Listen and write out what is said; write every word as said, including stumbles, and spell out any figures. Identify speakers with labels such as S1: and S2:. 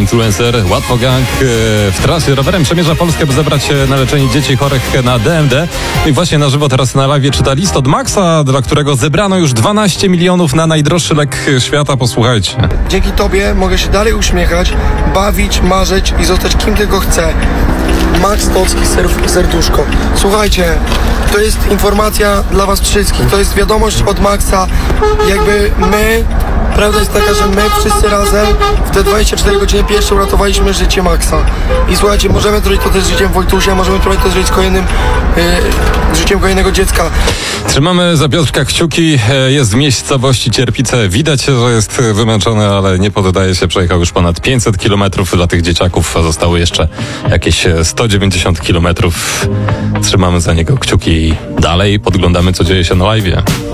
S1: influencer, Łatwo Gang w trasie rowerem przemierza Polskę, by zebrać się na leczenie dzieci chorych na D M D. I właśnie na żywo teraz na live czyta list od Maxa, dla którego zebrano już dwanaście milionów na najdroższy lek świata. Posłuchajcie.
S2: Dzięki tobie mogę się dalej uśmiechać, bawić, marzyć i zostać kim tylko chcę. Max Stocki, ser- serduszko. Słuchajcie, to jest informacja dla was wszystkich. To jest wiadomość od Maxa. Jakby my, prawda jest taka, że my wszyscy razem w te dwadzieścia cztery godziny pierwsze uratowaliśmy życie Maxa. I słuchajcie, możemy zrobić to też z życiem Wojtusia, możemy to zrobić z kolejnym yy, życiem kolejnego dziecka.
S1: Trzymamy za Piotrka kciuki. Jest w miejscowości Cierpice. Widać, że jest wymęczony, ale nie poddaje się. Przejechał już ponad pięćset kilometrów dla tych dzieciaków, a zostały jeszcze jakieś sto dziewięćdziesiąt kilometrów. Trzymamy za niego kciuki i dalej podglądamy, co dzieje się na live'ie.